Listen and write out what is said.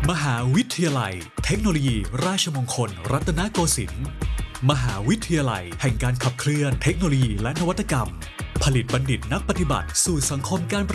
มหาวิทยาลัยเทคโนโลยีราชมงคลรัตนโกสินทร์มหาวิทยาลัยแห่งการขับเคลื่อนเทคโนโลยีและนวัตกรรมผลิตบัณฑิตนักปฏิบัติสู่สังคมการ